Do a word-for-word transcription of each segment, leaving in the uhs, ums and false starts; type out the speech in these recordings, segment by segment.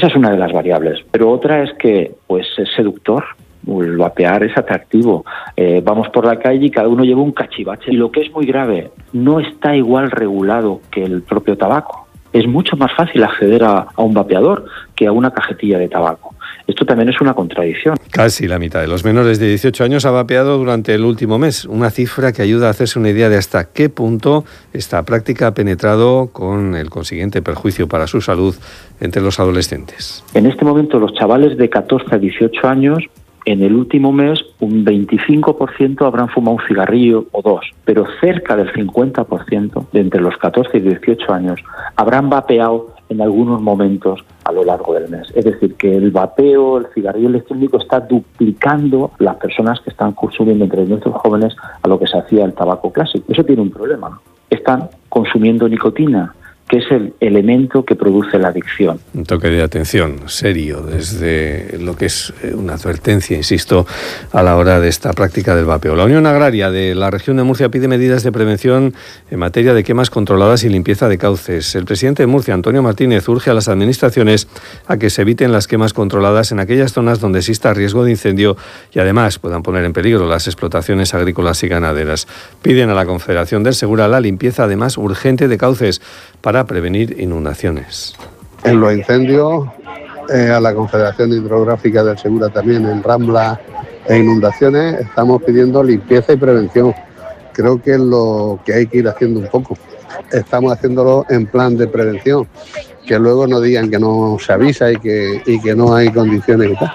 Esa es una de las variables, pero otra es que pues es seductor. El vapear es atractivo. Eh, vamos por la calle y cada uno lleva un cachivache. Y lo que es muy grave, no está igual regulado que el propio tabaco. Es mucho más fácil acceder a, a un vapeador que a una cajetilla de tabaco. Esto también es una contradicción. Casi la mitad de los menores de dieciocho años ha vapeado durante el último mes, una cifra que ayuda a hacerse una idea de hasta qué punto esta práctica ha penetrado, con el consiguiente perjuicio para su salud, entre los adolescentes. En este momento los chavales de catorce a dieciocho años, en el último mes un veinticinco por ciento habrán fumado un cigarrillo o dos, pero cerca del cincuenta por ciento de entre los catorce y dieciocho años habrán vapeado en algunos momentos a lo largo del mes. Es decir, que el vapeo, el cigarrillo electrónico está duplicando las personas que están consumiendo entre nuestros jóvenes a lo que se hacía el tabaco clásico. Eso tiene un problema, ¿no? Están consumiendo nicotina, que es el elemento que produce la adicción. Un toque de atención serio desde lo que es una advertencia, insisto, a la hora de esta práctica del vapeo. La Unión Agraria de la región de Murcia pide medidas de prevención en materia de quemas controladas y limpieza de cauces. El presidente de Murcia, Antonio Martínez, urge a las administraciones a que se eviten las quemas controladas en aquellas zonas donde exista riesgo de incendio y además puedan poner en peligro las explotaciones agrícolas y ganaderas. Piden a la Confederación del Segura la limpieza, además urgente, de cauces para prevenir inundaciones. En los incendios, eh, a la Confederación Hidrográfica del Segura también, en Rambla e inundaciones, estamos pidiendo limpieza y prevención. Creo que es lo que hay que ir haciendo un poco. Estamos haciéndolo en plan de prevención, que luego no digan que no se avisa y que, y que no hay condiciones y tal.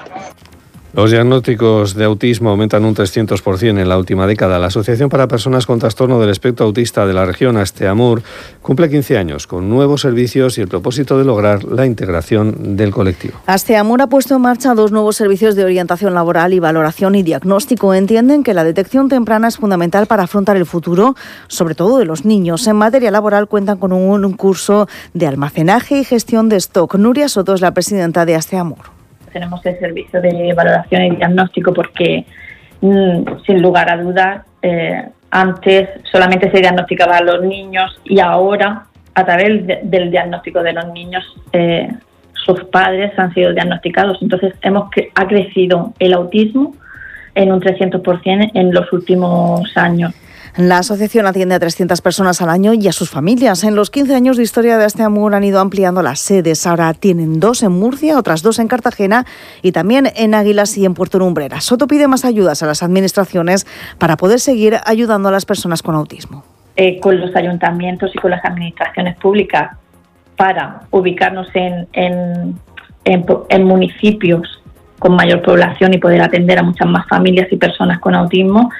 Los diagnósticos de autismo aumentan un trescientos por ciento en la última década. La Asociación para Personas con Trastorno del Espectro Autista de la región, Asteamur, cumple quince años con nuevos servicios y el propósito de lograr la integración del colectivo. Asteamur ha puesto en marcha dos nuevos servicios de orientación laboral y valoración y diagnóstico. Entienden que la detección temprana es fundamental para afrontar el futuro, sobre todo de los niños. En materia laboral cuentan con un, un curso de almacenaje y gestión de stock. Nuria Soto es la presidenta de Asteamur. Tenemos el servicio de valoración y diagnóstico porque, mmm, sin lugar a dudas, eh, antes solamente se diagnosticaba a los niños y ahora, a través de, del diagnóstico de los niños, eh, sus padres han sido diagnosticados. Entonces, hemos que, ha crecido el autismo en un trescientos por ciento en los últimos años. La asociación atiende a trescientas personas al año y a sus familias. En los quince años de historia de Asteamur han ido ampliando las sedes. Ahora tienen dos en Murcia, otras dos en Cartagena y también en Águilas y en Puerto Lumbreras. Soto pide más ayudas a las administraciones para poder seguir ayudando a las personas con autismo. Eh, con los ayuntamientos y con las administraciones públicas para ubicarnos en, en, en, en municipios con mayor población y poder atender a muchas más familias y personas con autismo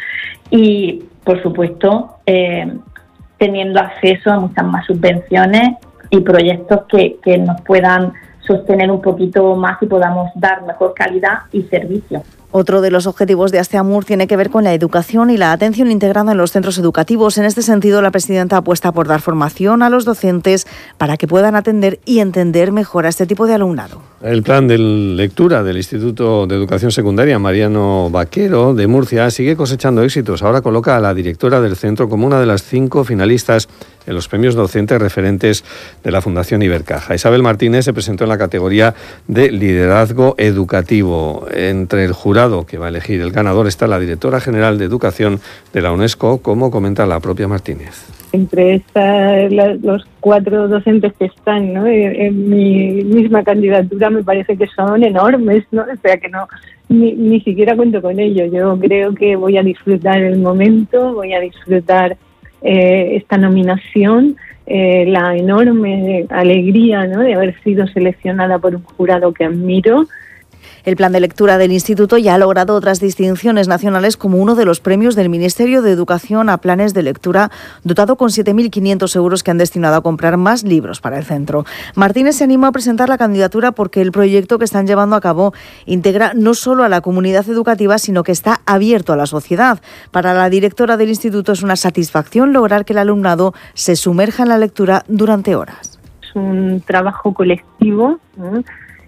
y, por supuesto, eh, teniendo acceso a muchas más subvenciones y proyectos que, que nos puedan sostener un poquito más y podamos dar mejor calidad y servicio. Otro de los objetivos de Asteamur tiene que ver con la educación y la atención integrada en los centros educativos. En este sentido, la presidenta apuesta por dar formación a los docentes para que puedan atender y entender mejor a este tipo de alumnado. El plan de lectura del Instituto de Educación Secundaria Mariano Vaquero de Murcia sigue cosechando éxitos. Ahora coloca a la directora del centro como una de las cinco finalistas en los premios docentes referentes de la Fundación Ibercaja. Isabel Martínez se presentó en la categoría de liderazgo educativo. Entre el jurado que va a elegir el ganador está la directora general de Educación de la UNESCO, como comenta la propia Martínez. Entre esta, la, los cuatro docentes que están, ¿no?, en, en mi misma candidatura me parece que son enormes, ¿no? O sea que no ni, ni siquiera cuento con ello. Yo creo que voy a disfrutar el momento, voy a disfrutar eh, esta nominación, eh, la enorme alegría, ¿no?, de haber sido seleccionada por un jurado que admiro. El plan de lectura del instituto ya ha logrado otras distinciones nacionales, como uno de los premios del Ministerio de Educación a planes de lectura, dotado con siete mil quinientos euros que han destinado a comprar más libros para el centro. Martínez se animó a presentar la candidatura porque el proyecto que están llevando a cabo integra no solo a la comunidad educativa, sino que está abierto a la sociedad. Para la directora del instituto es una satisfacción lograr que el alumnado se sumerja en la lectura durante horas. Es un trabajo colectivo, ¿no?,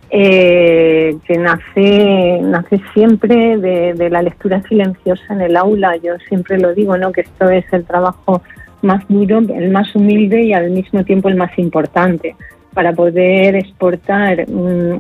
Eh, que nace nace siempre de, de la lectura silenciosa en el aula. Yo siempre lo digo, ¿no?, que esto es el trabajo más duro, el más humilde y al mismo tiempo el más importante para poder exportar um,